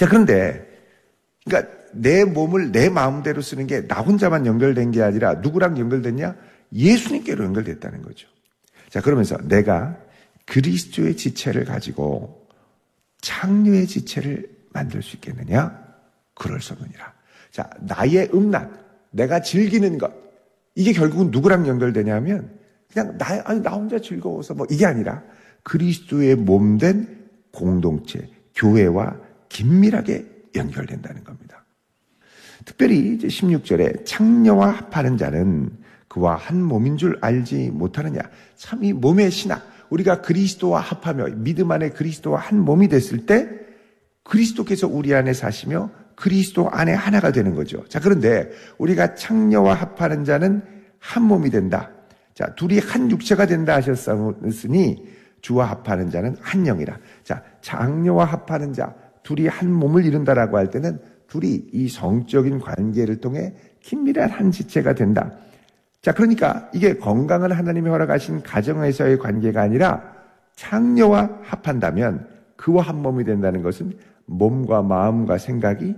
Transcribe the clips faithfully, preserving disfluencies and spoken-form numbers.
자, 그런데 그러니까 내 몸을 내 마음대로 쓰는 게 나 혼자만 연결된 게 아니라 누구랑 연결됐냐? 예수님께로 연결됐다는 거죠. 자, 그러면서 내가 그리스도의 지체를 가지고 창녀의 지체를 만들 수 있겠느냐? 그럴 수 없느니라. 자, 나의 음란, 내가 즐기는 것, 이게 결국은 누구랑 연결되냐면 그냥 나, 아니, 나 혼자 즐거워서 뭐 이게 아니라 그리스도의 몸된 공동체, 교회와 긴밀하게 연결된다는 겁니다. 특별히 이제 십육 절에 창녀와 합하는 자는 그와 한 몸인 줄 알지 못하느냐. 참 이 몸의 신학, 우리가 그리스도와 합하며 믿음 안에 그리스도와 한 몸이 됐을 때 그리스도께서 우리 안에 사시며 그리스도 안에 하나가 되는 거죠. 자, 그런데 우리가 창녀와 합하는 자는 한 몸이 된다. 자, 둘이 한 육체가 된다 하셨으니 주와 합하는 자는 한 영이라. 자, 장녀와 합하는 자, 둘이 한 몸을 이룬다라고 할 때는 둘이 이 성적인 관계를 통해 긴밀한 한 지체가 된다. 자, 그러니까 이게 건강한 하나님이 허락하신 가정에서의 관계가 아니라 창녀와 합한다면 그와 한 몸이 된다는 것은 몸과 마음과 생각이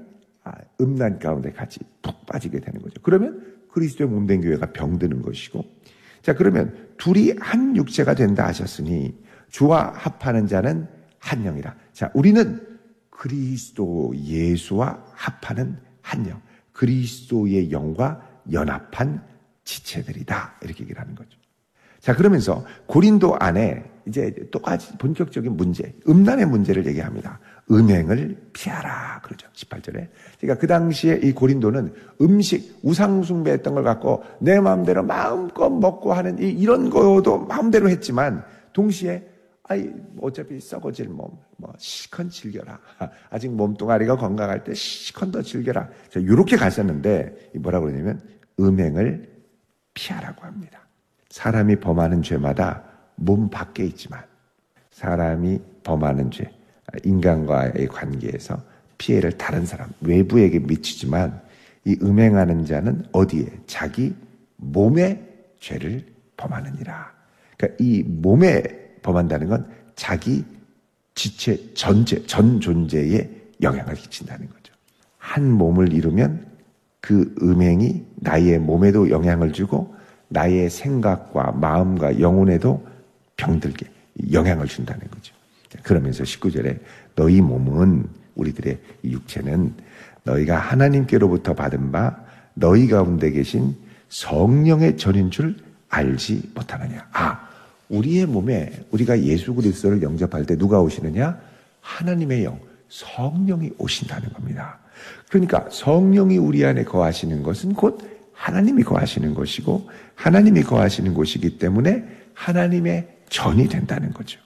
음란 가운데 같이 푹 빠지게 되는 거죠. 그러면 그리스도의 몸된 교회가 병드는 것이고, 자, 그러면 둘이 한 육체가 된다 하셨으니 주와 합하는 자는 한 영이라. 자, 우리는 그리스도 예수와 합하는 한 영, 그리스도의 영과 연합한 지체들이다, 이렇게 얘기를 하는 거죠. 자, 그러면서 고린도 안에 이제 똑같이 본격적인 문제, 음란의 문제를 얘기합니다. 음행을 피하라 그러죠. 십팔 절에. 그러니까 그 당시에 이 고린도는 음식, 우상숭배했던 걸 갖고 내 마음대로 마음껏 먹고 하는 이, 이런 거도 마음대로 했지만 동시에 아이 어차피 썩어질 몸, 뭐 시컨 즐겨라. 아직 몸뚱아리가 건강할 때 시컨 더 즐겨라. 자, 이렇게 갔었는데 뭐라고 그러냐면 음행을 피하라고 합니다. 사람이 범하는 죄마다 몸 밖에 있지만 사람이 범하는 죄, 인간과의 관계에서 피해를 다른 사람, 외부에게 미치지만 이 음행하는 자는 어디에? 자기 몸의 죄를 범하느니라. 그러니까 이 몸에 범한다는 건 자기 지체 전체, 전 존재에 영향을 끼친다는 거죠. 한 몸을 이루면 그 음행이 나의 몸에도 영향을 주고 나의 생각과 마음과 영혼에도 병들게 영향을 준다는 거죠. 그러면서 십구 절에 너희 몸은, 우리들의 육체는 너희가 하나님께로부터 받은 바 너희 가운데 계신 성령의 전인 줄 알지 못하느냐. 아, 우리의 몸에 우리가 예수 그리스도를 영접할 때 누가 오시느냐? 하나님의 영, 성령이 오신다는 겁니다. 그러니까 성령이 우리 안에 거하시는 것은 곧 하나님이 거하시는 것이고 하나님이 거하시는 곳이기 때문에 하나님의 전이 된다는 거죠.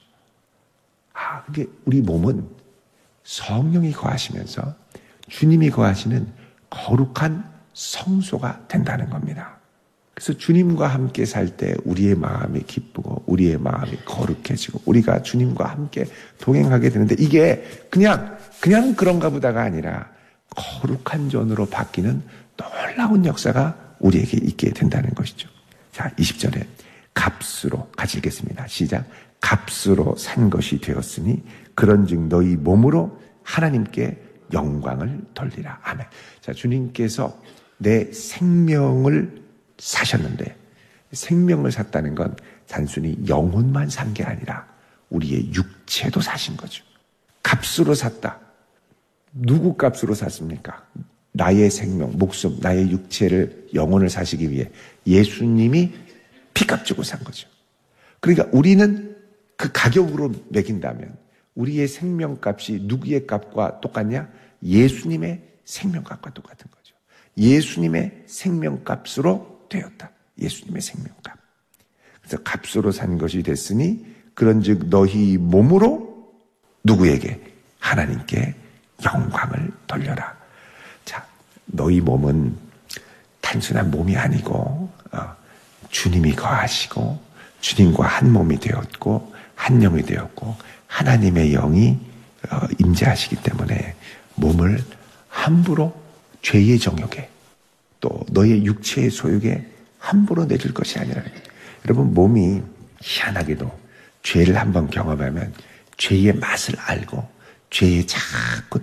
아, 그게 우리 몸은 성령이 거하시면서 주님이 거하시는 거룩한 성소가 된다는 겁니다. 그래서 주님과 함께 살 때 우리의 마음이 기쁘고 우리의 마음이 거룩해지고 우리가 주님과 함께 동행하게 되는데 이게 그냥 그냥 그런가 보다가 아니라 거룩한 전으로 바뀌는 놀라운 역사가 우리에게 있게 된다는 것이죠. 자, 이십 절에 값으로 같이 읽겠습니다. 시작. 값으로 산 것이 되었으니 그런즉 너희 몸으로 하나님께 영광을 돌리라. 아멘. 자, 주님께서 내 생명을 사셨는데 생명을 샀다는 건 단순히 영혼만 산 게 아니라 우리의 육체도 사신 거죠. 값으로 샀다. 누구 값으로 샀습니까? 나의 생명, 목숨, 나의 육체를, 영혼을 사시기 위해 예수님이 피값 주고 산 거죠. 그러니까 우리는 그 가격으로 매긴다면 우리의 생명값이 누구의 값과 똑같냐? 예수님의 생명값과 똑같은 거죠. 예수님의 생명값으로 되었다. 예수님의 생명값. 그래서 값으로 산 것이 됐으니 그런즉 너희 몸으로 누구에게? 하나님께 영광을 돌려라. 자, 너희 몸은 단순한 몸이 아니고 어, 주님이 거하시고 주님과 한 몸이 되었고 한 영이 되었고 하나님의 영이 어, 임재하시기 때문에 몸을 함부로 죄의 정욕에 또 너의 육체의 소욕에 함부로 내줄 것이 아니라, 여러분 몸이 희한하게도 죄를 한번 경험하면 죄의 맛을 알고 죄에 자꾸